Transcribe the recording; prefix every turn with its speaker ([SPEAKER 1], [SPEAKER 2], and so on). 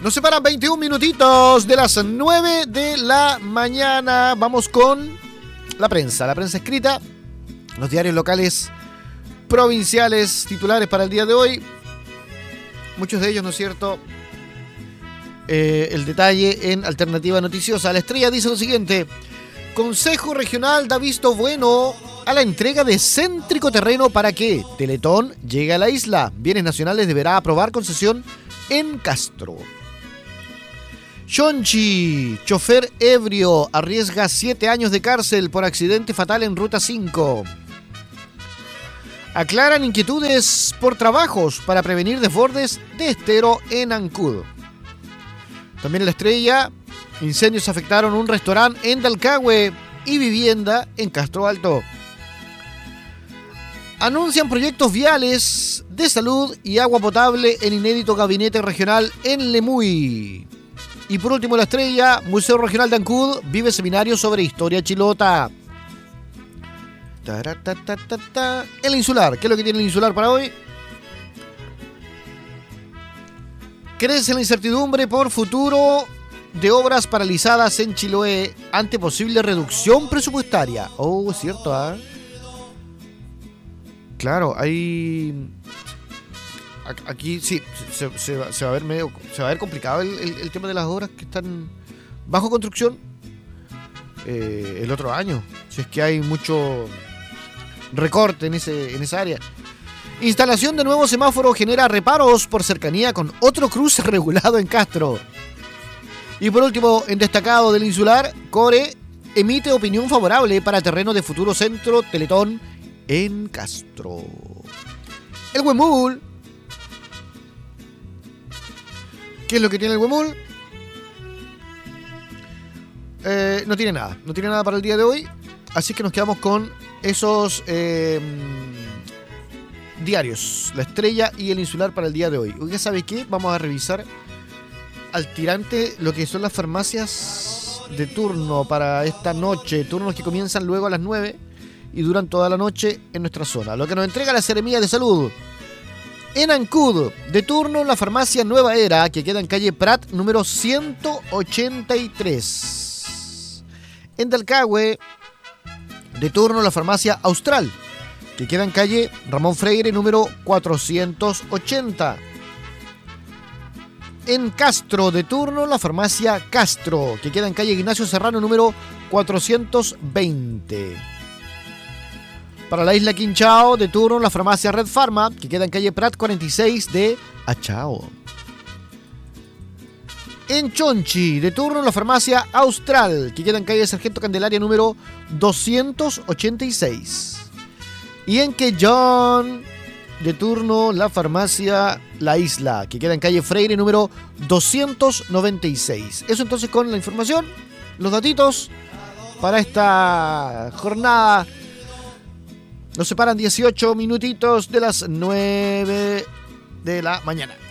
[SPEAKER 1] Nos separan 21 minutitos de las 9 de la mañana. Vamos con la prensa escrita, los diarios locales, provinciales, titulares para el día de hoy. Muchos de ellos, ¿no es cierto? El detalle en Alternativa Noticiosa. La Estrella dice lo siguiente: Consejo Regional da visto bueno a la entrega de céntrico terreno para que Teletón llegue a la isla. Bienes Nacionales deberá aprobar concesión en Castro. Chonchi, chofer ebrio, arriesga 7 años de cárcel por accidente fatal en Ruta 5. Aclaran inquietudes por trabajos para prevenir desbordes de estero en Ancud. También en La Estrella, incendios afectaron un restaurante en Dalcahue y vivienda en Castro Alto. Anuncian proyectos viales de salud y agua potable en inédito gabinete regional en Lemuy. Y por último, La Estrella, Museo Regional de Ancud vive seminario sobre historia chilota. El Insular, ¿qué es lo que tiene el Insular para hoy? Crece la incertidumbre por futuro de obras paralizadas en Chiloé ante posible reducción presupuestaria. Oh, es cierto, ¿ah? Claro, hay... Aquí sí, se va a ver complicado el tema de las obras que están bajo construcción el otro año, si es que hay mucho recorte en esa área. Instalación de nuevo semáforo genera reparos por cercanía con otro cruce regulado en Castro. Y por último, en destacado del Insular, Core emite opinión favorable para terreno de futuro centro Teletón en Castro. El Huemul. ¿Qué es lo que tiene el Huemul? No tiene nada para el día de hoy. Así que nos quedamos con esos diarios, La Estrella y el Insular para el día de hoy. ¿Ya sabe qué? Vamos a revisar al tirante lo que son las farmacias de turno para esta noche. Turnos que comienzan luego a las 9 y duran toda la noche en nuestra zona. Lo que nos entrega la Seremía de Salud. En Ancud, de turno la farmacia Nueva Era, que queda en calle Prat, número 183. En Dalcahue, de turno la farmacia Austral, que queda en calle Ramón Freire, número 480. En Castro, de turno la farmacia Castro, que queda en calle Ignacio Serrano, número 420. Para la isla Quinchao, de turno la farmacia Red Pharma, que queda en calle Prat 46 de Achao. En Chonchi, de turno la farmacia Austral, que queda en calle Sargento Candelaria número 286. Y en Quellón, de turno la farmacia La Isla, que queda en calle Freire número 296. Eso entonces con la información, los datitos para esta jornada. Nos separan 18 minutitos de las 9 de la mañana.